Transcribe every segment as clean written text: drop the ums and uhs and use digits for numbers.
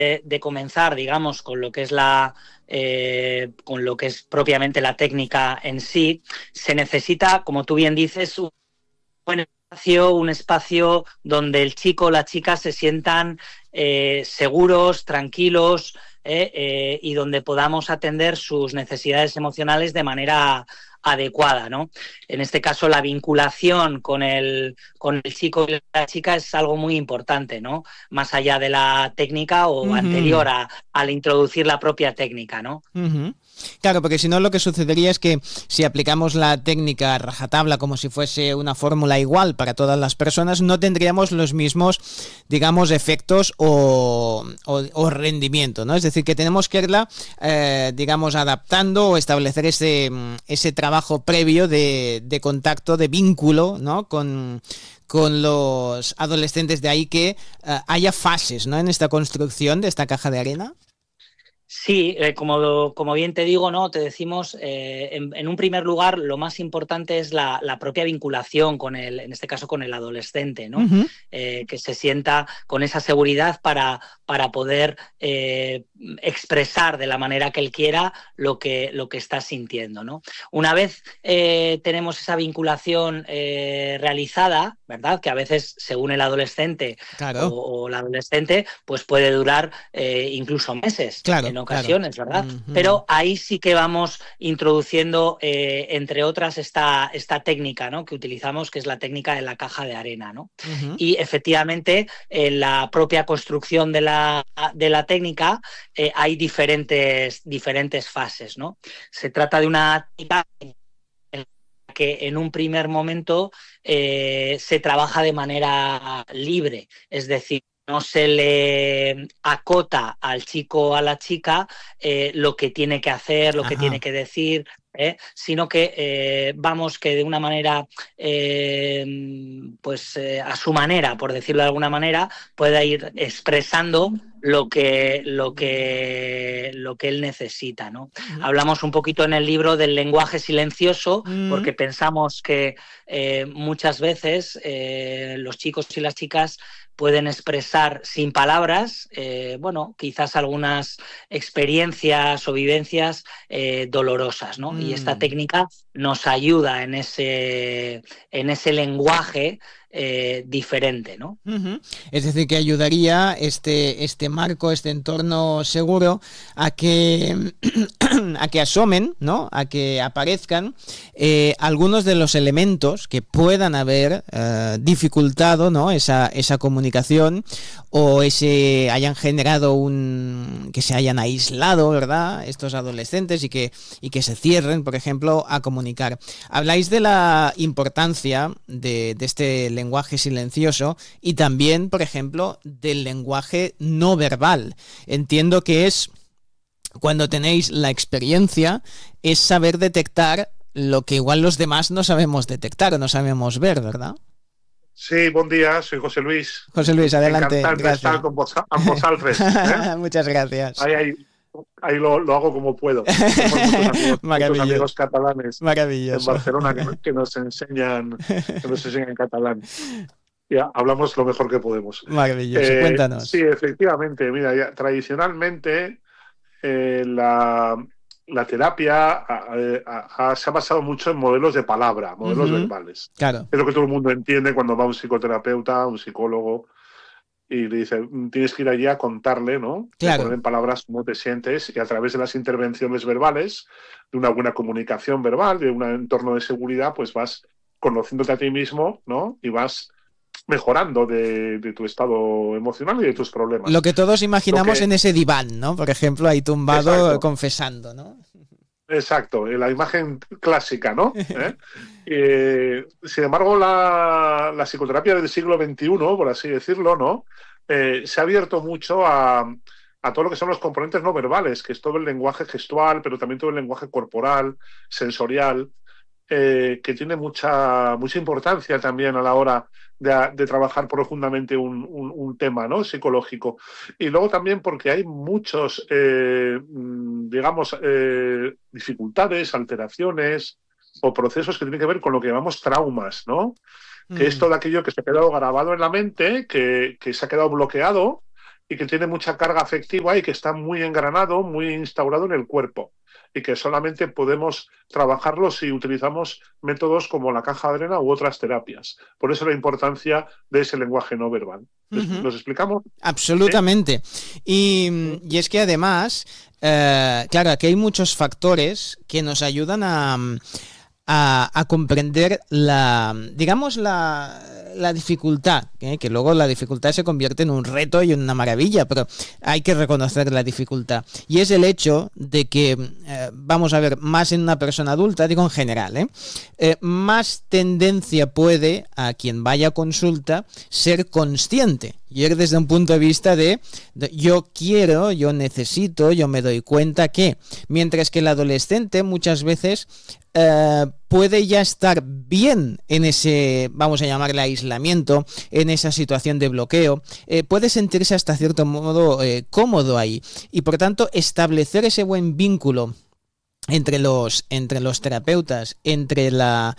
de comenzar, digamos, con lo que es con lo que es propiamente la técnica en sí, se necesita, como tú bien dices, buen espacio, un espacio donde el chico o la chica se sientan seguros, tranquilos, y donde podamos atender sus necesidades emocionales de manera adecuada, ¿no? En este caso, la vinculación con el chico y la chica es algo muy importante, ¿no? Más allá de la técnica o Ujú. anterior al introducir la propia técnica, ¿no? Ujú. Claro, porque si no lo que sucedería es que si aplicamos la técnica a rajatabla como si fuese una fórmula igual para todas las personas, no tendríamos los mismos, digamos, efectos o rendimiento, ¿no? Es decir, que tenemos que irla, digamos, adaptando o establecer ese trabajo previo de contacto, de vínculo, ¿no? Con los adolescentes, de ahí que haya fases, ¿no? En esta construcción de esta caja de arena. Sí, como bien te digo, ¿no? Te decimos, en un primer lugar, lo más importante es la propia vinculación en este caso con el adolescente, ¿no? Ujú. Que se sienta con esa seguridad para poder expresar de la manera que él quiera lo que está sintiendo, ¿no? Una vez tenemos esa vinculación realizada, ¿verdad? Que a veces, según el adolescente Claro, o la adolescente, pues puede durar incluso meses claro, en claro. ocasiones, ¿verdad? Ujú. Pero ahí sí que vamos introduciendo, entre otras, esta técnica, ¿no? Que utilizamos, que es la técnica de la caja de arena, ¿no? Ujú. Y efectivamente, en la propia construcción de la técnica hay diferentes fases, ¿no? Se trata de una técnica que en un primer momento se trabaja de manera libre, es decir, no se le acota al chico o a la chica lo que tiene que hacer, lo que tiene Ajá. que decir, sino que vamos que de una manera, a su manera, por decirlo de alguna manera, pueda ir expresando lo que él necesita, ¿no? Ujú. Hablamos un poquito en el libro del lenguaje silencioso, Mm. porque pensamos que muchas veces los chicos y las chicas pueden expresar sin palabras, bueno, quizás algunas experiencias o vivencias dolorosas, ¿no? Y esta Mm. técnica nos ayuda en ese lenguaje diferente, ¿no? Ujú. Es decir, que ayudaría este marco, este entorno seguro a que, a que asomen, ¿no? A que aparezcan algunos de los elementos que puedan haber dificultado, ¿no? Esa comunicación o hayan generado que se hayan aislado, ¿verdad? Estos adolescentes y que se cierren, por ejemplo, a comunicar. Habláis de la importancia de este lenguaje silencioso y también, por ejemplo, del lenguaje no verbal. Entiendo que es cuando tenéis la experiencia, es saber detectar lo que igual los demás no sabemos detectar o no sabemos ver, ¿verdad? Sí, buen día, soy José Luis. José Luis, adelante, Encantado de estar gracias. con ambos altres. ¿Eh? Muchas gracias. Ahí, ahí, ahí lo hago como puedo. Tenemos muchos Maravilloso, amigos catalanes en maravilloso. Barcelona que nos enseñan catalán. Ya, hablamos lo mejor que podemos. Maravilloso, Sí, cuéntanos. efectivamente, mira, tradicionalmente la terapia se ha basado mucho en modelos de palabra, modelos Ujú. verbales. Claro, Es lo que todo el mundo entiende cuando va a un psicoterapeuta, un psicólogo, y le dice, tienes que ir allí a contarle, ¿no? Y a poner claro. en palabras cómo te sientes, y a través de las intervenciones verbales, de una buena comunicación verbal, de un entorno de seguridad, pues vas conociéndote a ti mismo, ¿no? Y vas mejorando de tu estado emocional y de tus Lo problemas. que todos Lo imaginamos que, en ese diván, ¿no? Por ejemplo, ahí tumbado exacto, confesando, ¿no? exacto, la imagen clásica, ¿no? Sin embargo, la psicoterapia del siglo XXI, por así decirlo, ¿no? Se ha abierto mucho a todo lo que son los componentes no verbales, que es todo el lenguaje gestual, pero también todo el lenguaje corporal, sensorial, que tiene mucha importancia también a la hora de trabajar profundamente un tema, ¿no? Psicológico. Y luego también porque hay muchos, digamos, dificultades, alteraciones o procesos que tienen que ver con lo que llamamos traumas, ¿no? Que es Mm. todo aquello que se ha quedado grabado en la mente, que se ha quedado bloqueado y que tiene mucha carga afectiva y que está muy engranado, muy instaurado en el cuerpo, y que solamente podemos trabajarlo si utilizamos métodos como la caja de arena u otras terapias. Por eso la importancia de ese lenguaje no verbal. ¿Nos explicamos? Absolutamente. Y es que además, claro, aquí hay muchos factores que nos ayudan a comprender digamos, la dificultad, que luego la dificultad se convierte en un reto y en una maravilla, pero hay que reconocer la dificultad. Y es el hecho de que, vamos a ver, más en una persona adulta, digo en general, más tendencia puede a quien vaya a consulta ser consciente. Y es desde un punto de vista de yo quiero, yo necesito, yo me doy cuenta que, mientras que el adolescente muchas veces puede ya estar bien en ese, vamos a llamarle aislamiento, en esa situación de bloqueo, puede sentirse hasta cierto modo cómodo ahí, y por tanto establecer ese buen vínculo entre los terapeutas, entre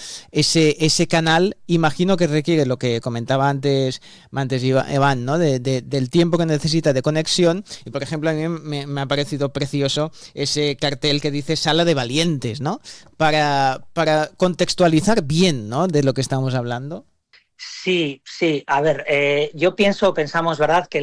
ese canal, imagino que requiere lo que comentaba antes Iván, ¿no? Del tiempo que necesita de conexión. Y por ejemplo, a mí me ha parecido precioso ese cartel que dice Sala de Valientes, ¿no? Para contextualizar bien, ¿no?, de lo que estamos hablando. Sí, a ver, pensamos, ¿verdad?, que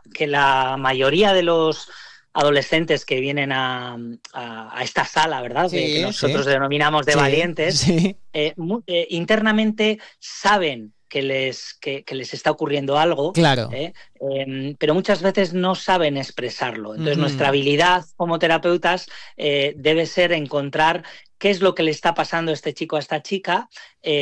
la mayoría de los adolescentes que vienen a esta sala, ¿verdad?, sí, que nosotros denominamos de valientes, internamente saben que les está ocurriendo algo, claro. Pero muchas veces no saben expresarlo. Entonces, nuestra habilidad como terapeutas debe ser encontrar qué es lo que le está pasando a este chico, a esta chica,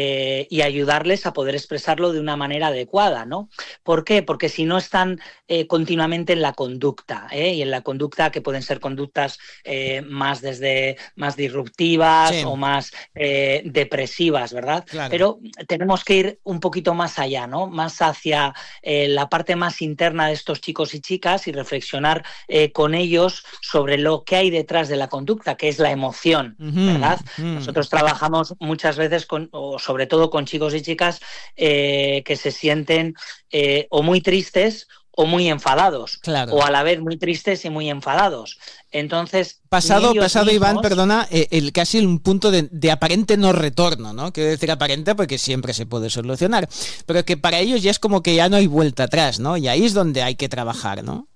y ayudarles a poder expresarlo de una manera adecuada, ¿no? ¿Por qué? Porque si no están continuamente en la conducta, y en la conducta que pueden ser conductas más disruptivas, sí, o más depresivas, ¿verdad? Claro. Pero tenemos que ir un poquito más allá, ¿no? Más hacia la parte más interna de estos chicos y chicas y reflexionar con ellos sobre lo que hay detrás de la conducta, que es la emoción, ¿verdad? Nosotros trabajamos muchas veces o sobre todo con chicos y chicas que se sienten o muy tristes o muy enfadados, claro, o a la vez muy tristes y muy enfadados. Entonces, pasado Iván, perdona, casi un punto de aparente no retorno, ¿no? Quiero decir aparente porque siempre se puede solucionar, pero que para ellos ya es como que ya no hay vuelta atrás, ¿no? Y ahí es donde hay que trabajar, ¿no?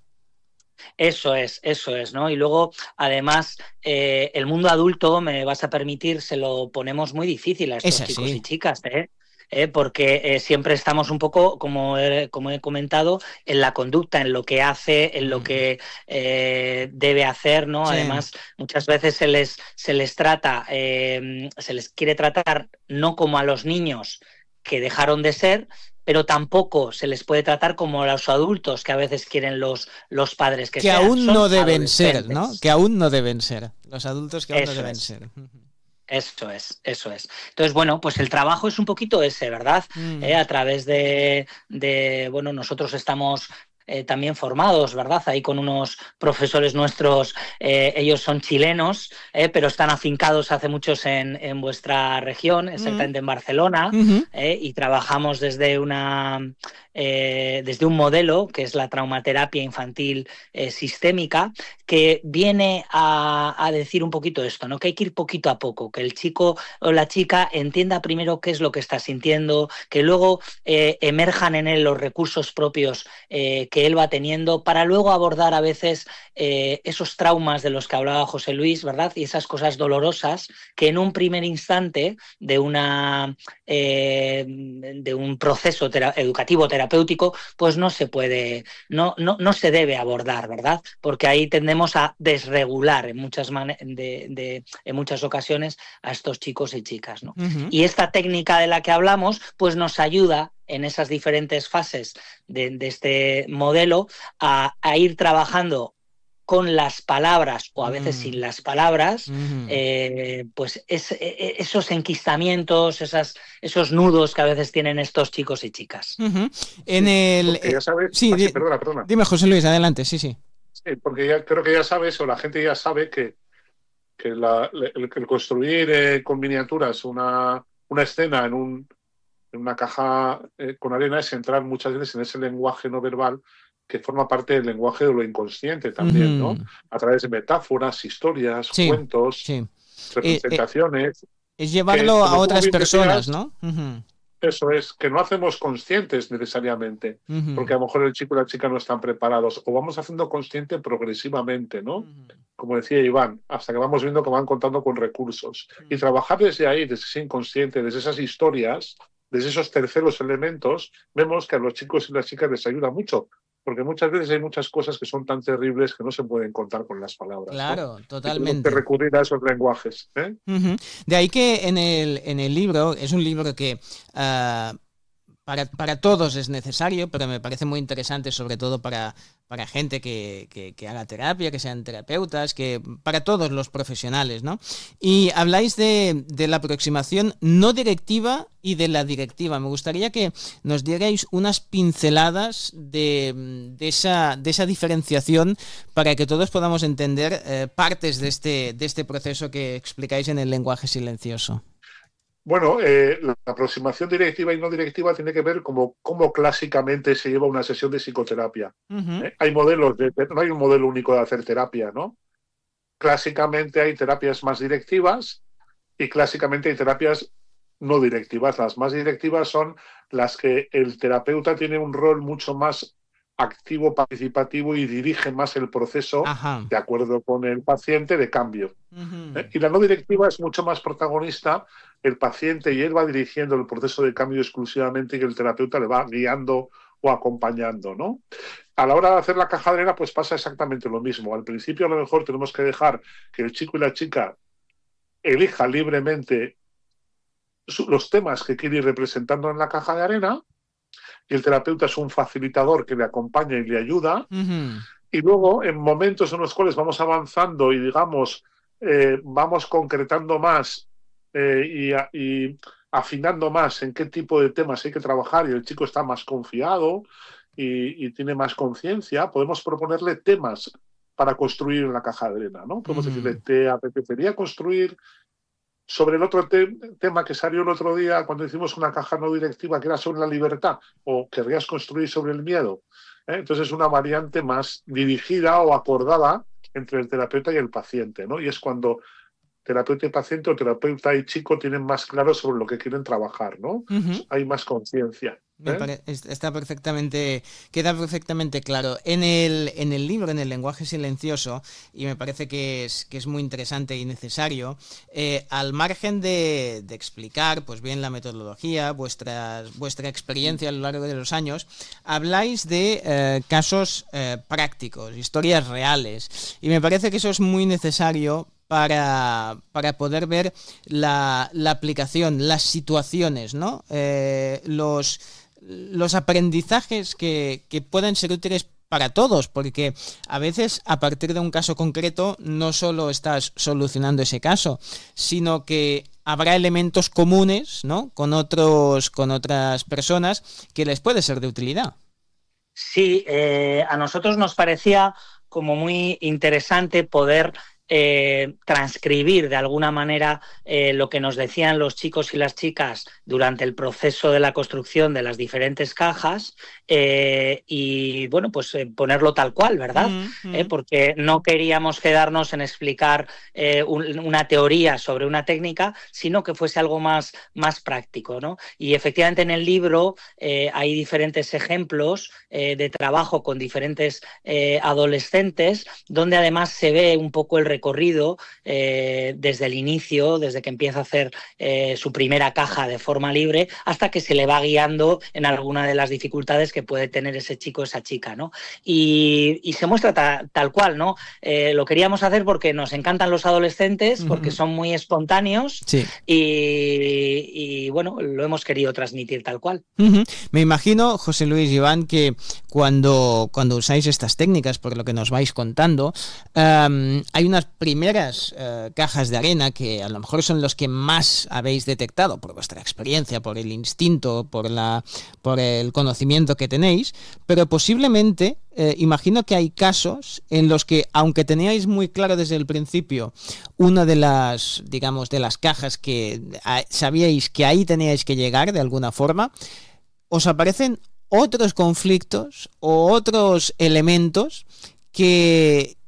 Eso es, ¿no? Y luego, además, el mundo adulto, me vas a permitir, se lo ponemos muy difícil a estos chicos y chicas, porque siempre estamos un poco, como he comentado, en la conducta, en lo que hace, en lo que debe hacer, ¿no? Sí. Además, muchas veces se les trata, se les quiere tratar no como a los niños que dejaron de ser, pero tampoco se les puede tratar como a los adultos que a veces quieren los padres que sean. Aún no deben ser, ¿no? Que aún no deben ser. Los adultos que aún no deben ser. Eso es. Entonces, bueno, pues el trabajo es un poquito ese, ¿verdad? A través de bueno, nosotros estamos también formados, ¿verdad? Ahí con unos profesores nuestros, ellos son chilenos, pero están afincados hace muchos en vuestra región, exactamente en Barcelona, y trabajamos desde un modelo que es la traumaterapia infantil sistémica, que viene a decir un poquito esto, ¿no? Que hay que ir poquito a poco, que el chico o la chica entienda primero qué es lo que está sintiendo, que luego emerjan en él los recursos propios que él va teniendo, para luego abordar a veces esos traumas de los que hablaba José Luis, ¿verdad? Y esas cosas dolorosas que en un primer instante de un proceso educativo terapéutico, pues no se puede, no se debe abordar, ¿verdad? Porque ahí tendemos a desregular en muchas ocasiones a estos chicos y chicas, ¿no? Y esta técnica de la que hablamos, pues nos ayuda en esas diferentes fases de este modelo a ir trabajando con las palabras o a veces sin las palabras, pues esos enquistamientos, esos nudos que a veces tienen estos chicos y chicas. En el... ya sabes... Sí, perdona. Dime, José Luis, adelante, sí. Sí, porque creo que ya sabes, o la gente ya sabe que el construir con miniaturas una escena en una caja con arena es entrar muchas veces en ese lenguaje no verbal que forma parte del lenguaje de lo inconsciente también, ¿no? A través de metáforas, historias, cuentos, representaciones. Es llevarlo a otras personas, ¿no? Eso es, que no hacemos conscientes necesariamente, porque a lo mejor el chico y la chica no están preparados, o vamos haciendo consciente progresivamente, ¿no? Como decía Iván, hasta que vamos viendo que van contando con recursos. Y trabajar desde ahí, desde ese inconsciente, desde esas historias, desde esos terceros elementos, vemos que a los chicos y las chicas les ayuda mucho, porque muchas veces hay muchas cosas que son tan terribles que no se pueden contar con las palabras. Claro, ¿no? totalmente. Tenemos que recurrir a esos lenguajes. De ahí que en el libro, es un libro que para todos es necesario, pero me parece muy interesante, sobre todo para gente que haga terapia, que sean terapeutas, que para todos los profesionales, ¿no? Y habláis de la aproximación no directiva y de la directiva. Me gustaría que nos dierais unas pinceladas de esa diferenciación para que todos podamos entender partes de este proceso que explicáis en el lenguaje silencioso. Bueno, la aproximación directiva y no directiva tiene que ver cómo clásicamente se lleva una sesión de psicoterapia. Hay modelos, no hay un modelo único de hacer terapia, ¿no? Clásicamente hay terapias más directivas y clásicamente hay terapias no directivas. Las más directivas son las que el terapeuta tiene un rol mucho más activo, participativo y dirige más el proceso de acuerdo con el paciente de cambio. Y la no directiva es mucho más protagonista, el paciente y él va dirigiendo el proceso de cambio exclusivamente y el terapeuta le va guiando o acompañando, ¿no? A la hora de hacer la caja de arena pues pasa exactamente lo mismo. Al principio a lo mejor tenemos que dejar que el chico y la chica elija libremente los temas que quiere ir representando en la caja de arena, y el terapeuta es un facilitador que le acompaña y le ayuda, y luego en momentos en los cuales vamos avanzando y digamos vamos concretando más y afinando más en qué tipo de temas hay que trabajar y el chico está más confiado y tiene más conciencia, podemos proponerle temas para construir en la caja de arena, ¿no? Podemos decirle, ¿te apetecería construir sobre el otro tema que salió el otro día cuando hicimos una caja no directiva que era sobre la libertad, o querrías construir sobre el miedo? Entonces es una variante más dirigida o acordada entre el terapeuta y el paciente, ¿no? Y es cuando terapeuta y paciente o terapeuta y chico tienen más claro sobre lo que quieren trabajar, ¿no? Hay más conciencia. Queda perfectamente claro. En el libro, en el lenguaje silencioso, y me parece que es muy interesante y necesario, al margen de explicar pues bien la metodología, vuestra experiencia a lo largo de los años, habláis de casos prácticos, historias reales, y me parece que eso es muy necesario para poder ver la aplicación, las situaciones, ¿no? Los aprendizajes que pueden ser útiles para todos, porque a veces a partir de un caso concreto no solo estás solucionando ese caso, sino que habrá elementos comunes, ¿no? con otras personas que les puede ser de utilidad. Sí, a nosotros nos parecía como muy interesante poder transcribir de alguna manera lo que nos decían los chicos y las chicas durante el proceso de la construcción de las diferentes cajas y bueno, pues ponerlo tal cual, ¿verdad? Porque no queríamos quedarnos en explicar una teoría sobre una técnica, sino que fuese algo más práctico, ¿no? Y efectivamente en el libro hay diferentes ejemplos de trabajo con diferentes adolescentes, donde además se ve un poco el recorrido desde el inicio, desde que empieza a hacer su primera caja de forma libre, hasta que se le va guiando en alguna de las dificultades que puede tener ese chico o esa chica, ¿no? Y se muestra tal cual, ¿no? Lo queríamos hacer porque nos encantan los adolescentes, porque son muy espontáneos, sí. y bueno, lo hemos querido transmitir tal cual. Me imagino, José Luis y Iván, que cuando usáis estas técnicas, por lo que nos vais contando, hay unas primeras cajas de arena que a lo mejor son los que más habéis detectado por vuestra experiencia, por el instinto, por el conocimiento que tenéis, pero posiblemente imagino que hay casos en los que, aunque teníais muy claro desde el principio una de las, digamos, de las cajas que sabíais que ahí teníais que llegar de alguna forma, os aparecen otros conflictos o otros elementos que